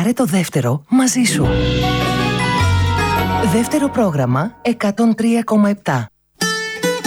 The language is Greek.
Πάρε το δεύτερο μαζί σου. Δεύτερο πρόγραμμα 103,7.